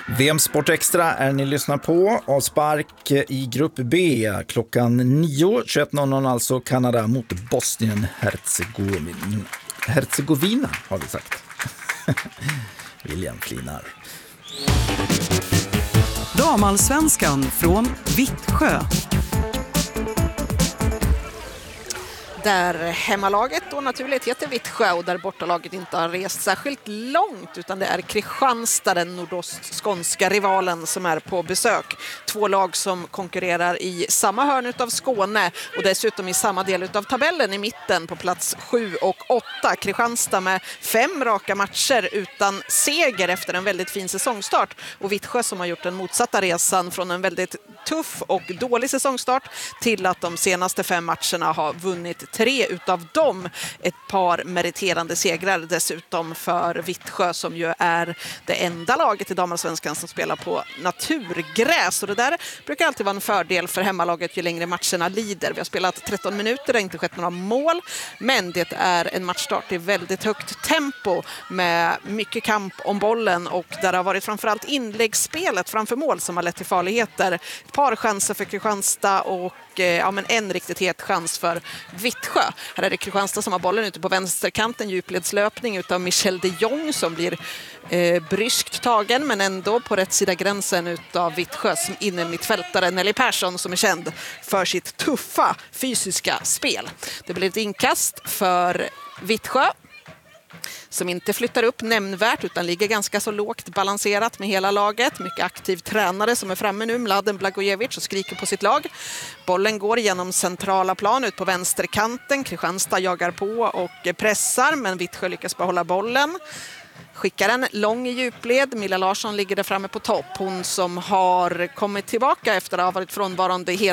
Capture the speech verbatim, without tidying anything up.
V M Sport Extra är ni lyssnar på. Avspark i grupp B klockan nio tjugoett noll noll, alltså Kanada mot Bosnien-Hercegovina. Hercegovina har vi sagt. William flinar. Damallsvenskan från Vittsjö. Där hemmalaget då naturligt heter Vittsjö och där bortalaget inte har rest särskilt långt, utan det är Kristianstad, den nordostskånska rivalen, som är på besök. Två lag som konkurrerar i samma hörn av Skåne och dessutom i samma del av tabellen i mitten på plats sju och åtta. Kristianstad med fem raka matcher utan seger efter en väldigt fin säsongstart, och Vittsjö som har gjort den motsatta resan från en väldigt tuff och dålig säsongstart till att de senaste fem matcherna har vunnit tre utav dem. Ett par meriterande segrar dessutom för Vittsjö, som ju är det enda laget i damallsvenskan som spelar på naturgräs. Och det där brukar alltid vara en fördel för hemmalaget ju längre matcherna lider. Vi har spelat tretton minuter, det har inte skett några mål, men det är en matchstart i väldigt högt tempo med mycket kamp om bollen, och där har varit framförallt inläggsspelet framför mål som har lett till farligheter. Ett par chanser för Kristianstad och ja, men en riktigt het chans för Vittsjö. Här är det Kristianstad som har bollen ute på vänsterkanten, djupledslöpning utav Michel de Jong som blir eh, bryskt tagen, men ändå på rätt sida gränsen utav Vittsjö som inne mittfältare Nelly Persson, som är känd för sitt tuffa fysiska spel. Det blir ett inkast för Vittsjö som inte flyttar upp nämnvärt utan ligger ganska så lågt balanserat med hela laget. Mycket aktiv tränare som är framme nu, Mladen Blagojevic, och skriker på sitt lag. Bollen går genom centrala plan ut på vänsterkanten. Kristianstad jagar på och pressar, men Vittsjö lyckas behålla bollen. Skickar en lång i djupled. Milla Larsson ligger där framme på topp. Hon som har kommit tillbaka efter att ha varit frånvarande hela